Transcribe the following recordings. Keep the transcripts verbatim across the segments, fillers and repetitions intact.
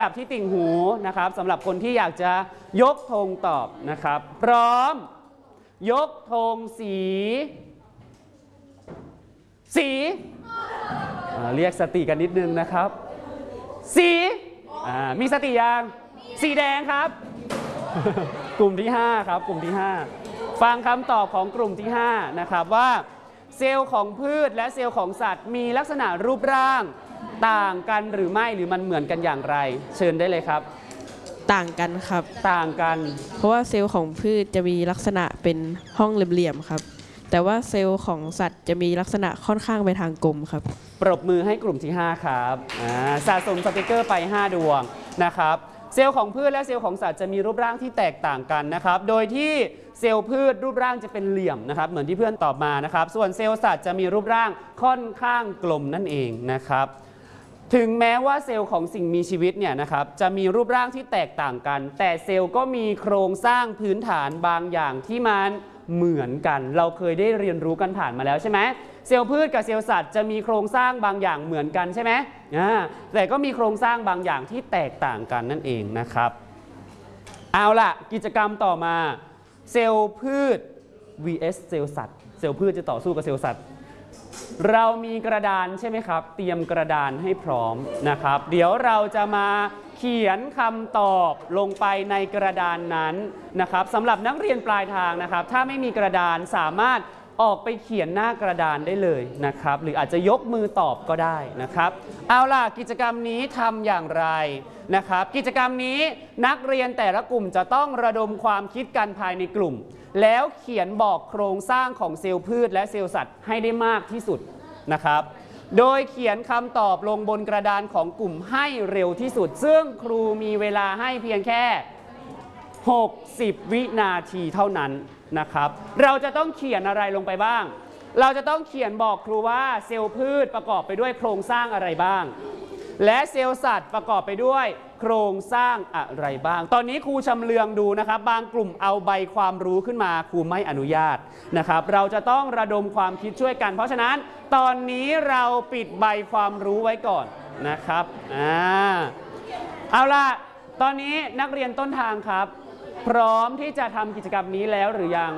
แบบที่ติ่งหูนะครับสำหรับคนที่อยากจะยกธงตอบนะครับพร้อมยกธงสีสีเรียกสติกันนิดนึงนะครับสีมีสติยังสีแดงครับกลุ่มที่ห้าครับกลุ่มที่ห้าฟังคำตอบของกลุ่มที่ห้านะครับว่าเซลล์ของพืชและเซลล์ของสัตว์มีลักษณะรูปร่างต่างกันหรือไม่หรือมันเหมือนกันอย่างไรเชิญได้เลยครับต่างกันครับต่างกันเพราะว่าเซลล์ของพืชจะมีลักษณะเป็นห้องเหลี่ยมๆครับแต่ว่าเซลล์ของสัตว์จะมีลักษณะค่อนข้างไปทางกลมครับปรบมือให้กลุ่มที่ห้าครับสะสมสติกเกอร์ไปห้าดวงนะครับเซลล์ของพืชและเซลล์ของสัตว์จะมีรูปร่างที่แตกต่างกันนะครับโดยที่เซลล์พืชรูปร่างจะเป็นเหลี่ยมนะครับเหมือนที่เพื่อนตอบมานะครับส่วนเซลล์สัตว์จะมีรูปร่างค่อนข้างกลมนั่นเองนะครับถึงแม้ว่าเซลล์ของสิ่งมีชีวิตเนี่ยนะครับจะมีรูปร่างที่แตกต่างกันแต่เซลล์ก็มีโครงสร้างพื้นฐานบางอย่างที่มันเหมือนกันเราเคยได้เรียนรู้กันผ่านมาแล้วใช่ไหมเซลล์พืชกับเซลล์สัตว์จะมีโครงสร้างบางอย่างเหมือนกันใช่ไหมแต่ก็มีโครงสร้างบางอย่างที่แตกต่างกันนั่นเองนะครับเอาล่ะกิจกรรมต่อมาเซลล์พืช วี เอส เซลล์สัตว์เซลล์พืชจะต่อสู้กับเซลล์สัตว์เรามีกระดานใช่ไหมครับเตรียมกระดานให้พร้อมนะครับเดี๋ยวเราจะมาเขียนคำตอบลงไปในกระดานนั้นนะครับสำหรับนักเรียนปลายทางนะครับถ้าไม่มีกระดานสามารถออกไปเขียนหน้ากระดานได้เลยนะครับหรืออาจจะยกมือตอบก็ได้นะครับเอาล่ะกิจกรรมนี้ทำอย่างไรนะครับกิจกรรมนี้นักเรียนแต่ละกลุ่มจะต้องระดมความคิดกันภายในกลุ่มแล้วเขียนบอกโครงสร้างของเซลล์พืชและเซลล์สัตว์ให้ได้มากที่สุดนะครับโดยเขียนคำตอบลงบนกระดานของกลุ่มให้เร็วที่สุดซึ่งครูมีเวลาให้เพียงแค่หกสิบวินาทีเท่านั้นนะครับเราจะต้องเขียนอะไรลงไปบ้างเราจะต้องเขียนบอกครูว่าเซลล์พืชประกอบไปด้วยโครงสร้างอะไรบ้างและเซลล์สัตว์ประกอบไปด้วยโครงสร้างอะไรบ้างตอนนี้ครูชำเลืองดูนะครับบางกลุ่มเอาใบความรู้ขึ้นมาครูไม่อนุญาตนะครับเราจะต้องระดมความคิดช่วยกันเพราะฉะนั้นตอนนี้เราปิดใบความรู้ไว้ก่อนนะครับอ่าเอาล่ะตอนนี้นักเรียนต้นทางครับพร้อมที่จะทำกิจกรรมนี้แล้วหรือยัง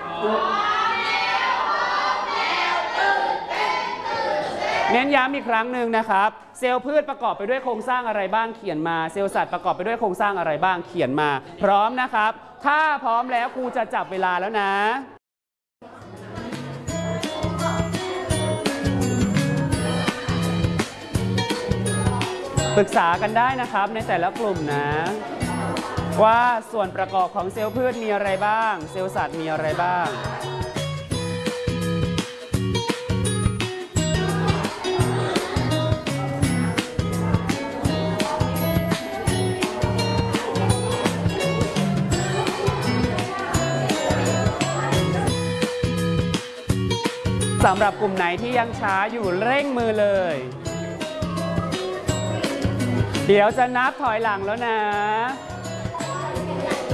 เน้นย้ำอีกครั้งหนึ่งนะครับเซลล์พืชประกอบไปด้วยโครงสร้างอะไรบ้างเขียนมาเซลล์สัตว์ประกอบไปด้วยโครงสร้างอะไรบ้างเขียนมาพร้อมนะครับถ้าพร้อมแล้วครูจะจับเวลาแล้วนะปรึกษากันได้นะครับในแต่ละกลุ่มนะว่าส่วนประกอบของเซลล์พืชมีอะไรบ้างเซลล์สัตว์มีอะไรบ้างสำหรับกลุ่มไหนที่ยังช้าอยู่เร่งมือเลยเดี๋ยวจะนับถอยหลังแล้วนะ